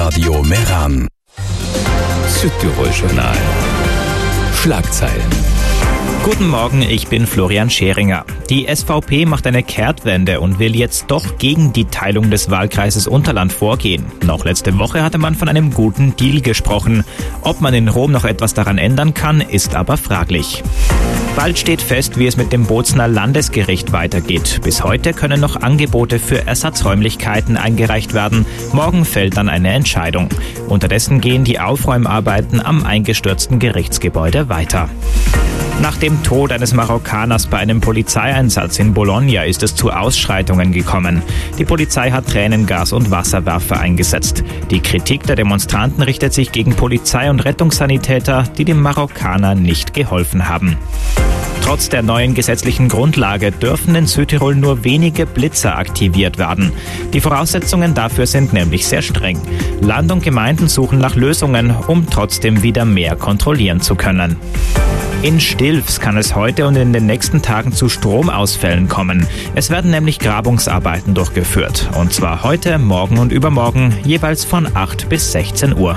Stadtradio Meran. Südtirol-Journal. Schlagzeilen. Guten Morgen, ich bin Florian Scheringer. Die SVP macht eine Kehrtwende und will jetzt doch gegen die Teilung des Wahlkreises Unterland vorgehen. Noch letzte Woche hatte man von einem guten Deal gesprochen. Ob man in Rom noch etwas daran ändern kann, ist aber fraglich. Bald steht fest, wie es mit dem Bozner Landesgericht weitergeht. Bis heute können noch Angebote für Ersatzräumlichkeiten eingereicht werden. Morgen fällt dann eine Entscheidung. Unterdessen gehen die Aufräumarbeiten am eingestürzten Gerichtsgebäude weiter. Nach dem Tod eines Marokkaners bei einem Polizeieinsatz in Bologna ist es zu Ausschreitungen gekommen. Die Polizei hat Tränengas und Wasserwerfer eingesetzt. Die Kritik der Demonstranten richtet sich gegen Polizei und Rettungssanitäter, die dem Marokkaner nicht geholfen haben. Trotz der neuen gesetzlichen Grundlage dürfen in Südtirol nur wenige Blitzer aktiviert werden. Die Voraussetzungen dafür sind nämlich sehr streng. Land und Gemeinden suchen nach Lösungen, um trotzdem wieder mehr kontrollieren zu können. In Stilfs kann es heute und in den nächsten Tagen zu Stromausfällen kommen. Es werden nämlich Grabungsarbeiten durchgeführt. Und zwar heute, morgen und übermorgen, jeweils von 8 bis 16 Uhr.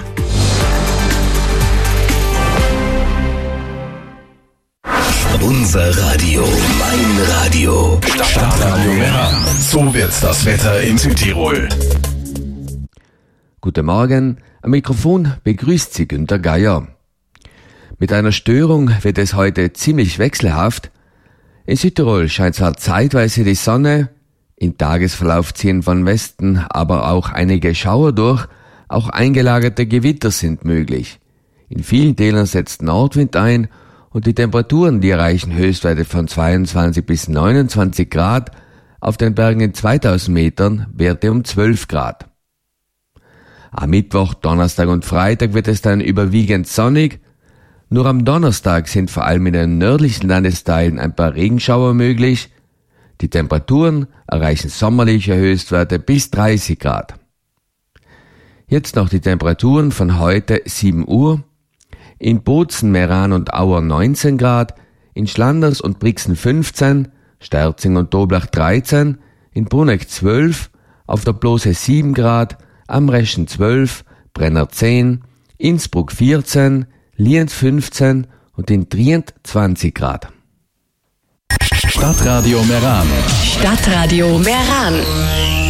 Unser Radio, mein Radio. Stadtradio Meran. So wird's das Wetter in Südtirol. Guten Morgen, am Mikrofon begrüßt Sie Günter Geier. Mit einer Störung wird es heute ziemlich wechselhaft. In Südtirol scheint zwar zeitweise die Sonne, im Tagesverlauf ziehen von Westen aber auch einige Schauer durch, auch eingelagerte Gewitter sind möglich. In vielen Tälern setzt Nordwind ein und die Temperaturen, die erreichen Höchstwerte von 22 bis 29 Grad, auf den Bergen in 2000 Metern Werte um 12 Grad. Am Mittwoch, Donnerstag und Freitag wird es dann überwiegend sonnig. Nur am Donnerstag sind vor allem in den nördlichen Landesteilen ein paar Regenschauer möglich. Die Temperaturen erreichen sommerliche Höchstwerte bis 30 Grad. Jetzt noch die Temperaturen von heute 7 Uhr. In Bozen, Meran und Auer 19 Grad, in Schlanders und Brixen 15, Sterzing und Doblach 13, in Bruneck 12, auf der Blose 7 Grad, am Reschen 12, Brenner 10, Innsbruck 14, Lienz 15 und in Trient 20 Grad. Stadtradio Meran. Stadtradio Meran.